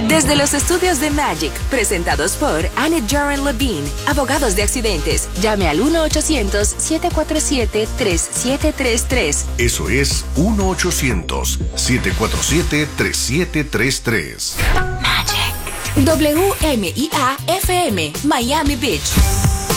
Desde los estudios de Magic, presentados por Annette Jaren Levine, abogados de accidentes. Llame al 1-800-747-3733. Eso es 1-800-747-3733. WMIA FM, Miami Beach.